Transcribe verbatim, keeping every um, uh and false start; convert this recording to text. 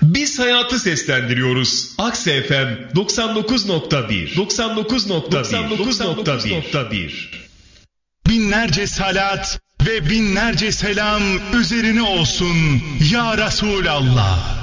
Biz hayatı seslendiriyoruz. Akse F M doksan dokuz nokta bir doksan dokuz nokta bir. Binlerce salat ve binlerce selam üzerine olsun ya Resulallah.